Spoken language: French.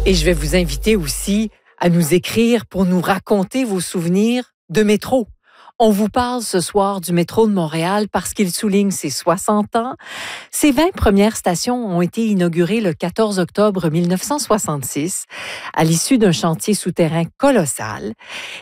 Et je vais vous inviter aussi à nous écrire pour nous raconter vos souvenirs de métro. On vous parle ce soir du métro de Montréal parce qu'il souligne ses 60 ans. Ses 20 premières stations ont été inaugurées le 14 octobre 1966 à l'issue d'un chantier souterrain colossal.